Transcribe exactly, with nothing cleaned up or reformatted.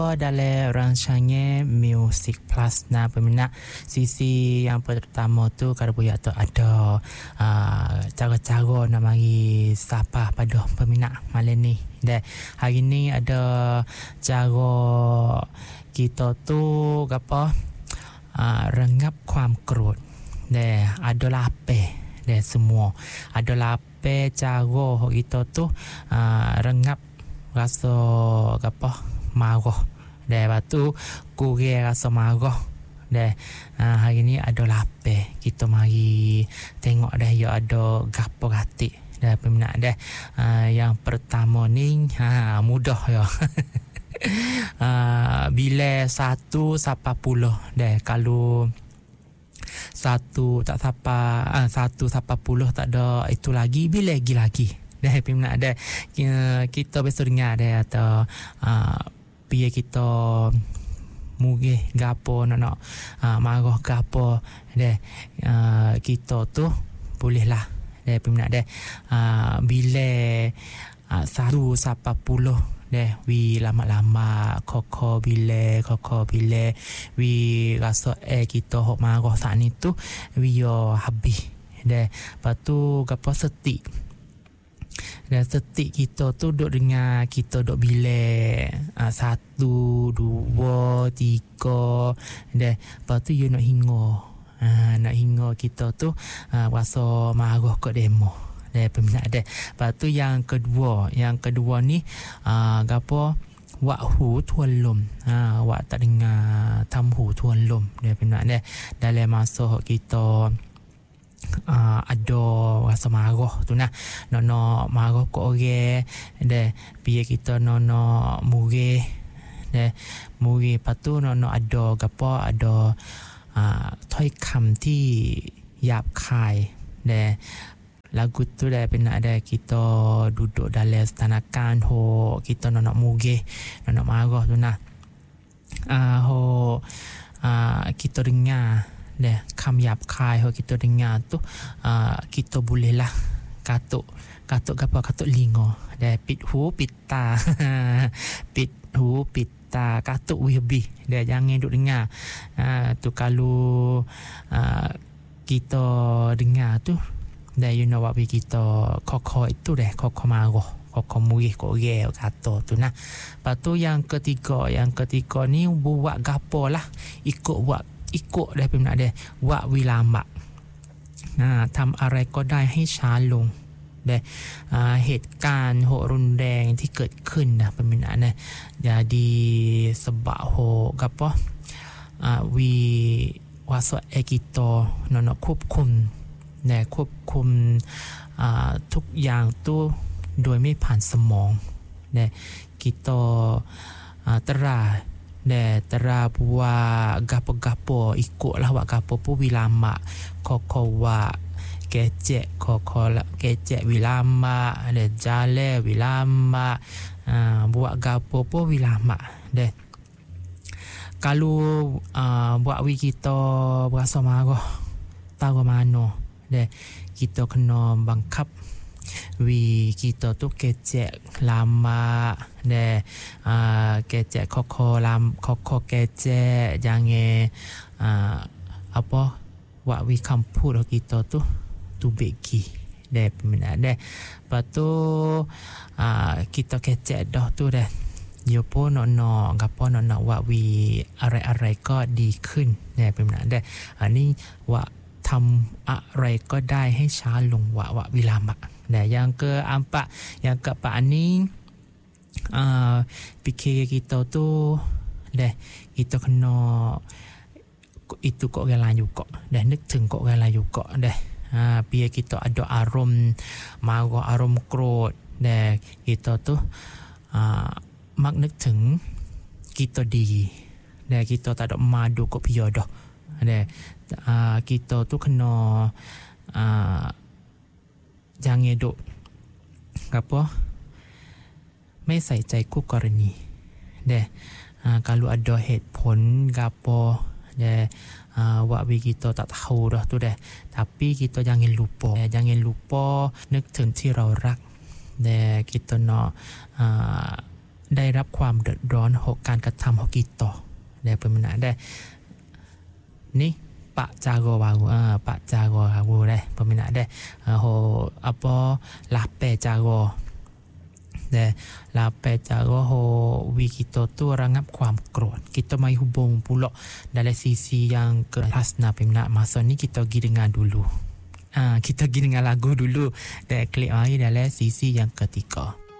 dalam rancangan Music Plus. Nah, peminat, sisi yang pertama tu kalau boleh tu ada uh, cara-cara nak mari sapa pada peminat malam ni. Dan hari ni ada cara kita tu apa uh, rengap kuam kerut. Dan ada lapeh dan semua. Ada lapeh cara kita tu uh, rengap rasa apa marah. Dan lepas tu kurang rasa marah. Dan uh, hari ni ada lapeh. Kita mari tengok dah ya ada gapo gatik. Dan peminat dah uh, yang pertama ni ha, mudah ya. uh, bila satu sampai puluh. Dan kalau satu tak sapa uh, satu sampai puluh tak ada itu lagi, bila lagi lagi. Dan peminat dah kita biasa dengar dah atau uh, biar kita mugih gapo nak nak uh, marah gapo deh uh, kita tu boleh lah deh peminat deh uh, bila uh, satu sampai puluh deh wi lama-lama koko bila koko bila wi rasa eh kita hok marah saat ni tu wi yo habis deh patu gapo setik. Dan setik kita tu duduk dengar kita duduk bilik uh, satu, dua, tiga. Dan lepas tu you nak hinga uh, nak hinga kita tu uh, rasa marah ke demo. Dan peminat dia. Lepas tu yang kedua, yang kedua ni uh, apa wak hu tuan lum. Uh, wak tak dengar tam hu tuan lum. Dan peminat dia dalam masa kita Uh, ada rasa marah tu nah nono marah ko orang deh biar kita nono murih deh murih patu nono ada gapo ada uh, ถ้อยคำที่หยาบคายdeh lagu tu dah pernah ada kita duduk dalam stanakan ho kita nono murih nono marah tu nah uh, ho uh, kita dengar deh kam yap kai ho kita dengar tu uh, kita boleh lah katuk katuk apa katuk lingo deh pit hu pit ta pit hu pit ta katuk wibi deh jangan duk dengar uh, tu kalau uh, kita dengar tu deh you know what we kita koko itu deh koko marah koko murih kok gel kata tu nah. Lepas tu yang ketiga, yang ketiga ni buat gapo lah ikut buat ikutได้เป็นอะไรวะวิลามะอ่าทำอะไรก็ได้ให้ช้าลงได้อ่าเหตุการณ์โหรุนแรงที่เกิดขึ้นนะเป็นอะไรjadi sebab ho gapo อ่าวิวาสเอกิโตนนควบคุมได้ควบคุมอ่าทุกอย่างตัวโดยไม่ผ่านสมองได้กิโตอ่าตราdan tera buat gapo-gapo ikutlah buat gapo pun wilama koko wa kecek koko kecek wilama ada jale wilama uh, buat gapo pun wilama deh kalau uh, buat wi kita berasa marah tahu mana deh kita kena bangkap wi kita tu kecek lama deh uh, kecek koko lam koko kecek jangan uh, apa wak wi kampur kita tu tu begi deh peminat deh lepas tu uh, kita kecek dah tu deh yo pun nak nak gapo nak nak wak wi arai-araiก็ดีขึ้นdeh peminat dehอันนี้วะทำอะไรก็ได้ให้ช้าลงวะวะวิลามะnah yang keempat yang keempat ni uh, fikir kita tu dah kita kena itu kok orang lain juga dah นึกถึง kok orang lain juga dah uh, biar kita ada arum marah arum kerut dah kita tu uh, มักนึกถึง kita ดี dah kita tak ada madu kok biar dah dah uh, kita tu kena uh, jangan duk apaไม่ใส่ใจคู่กรณีเด้อ่า kalau ada เหตุผล gapo เด้ uh, wak we kita tak tahu dah tu dah tapi kita jangan lupa jangan lupa นึกถึงที่เรารัก dah kita nak uh, ได้รับความเดือดร้อนของการกระทำของกิโตได้เป็นมันได้นี่ปะจากวากูอ่าปะจากวากูได้เป็นมันได้โหapa lape jagoได้lape jago ho wi kita tu rangap ความโกรธ kita mai hubung pula dalam sisi yang ke hasna pemnak masa ni kita pergi dengar dulu ah kita pergi dengar lagu dulu dan klik mari dalam sisi yang ketiga.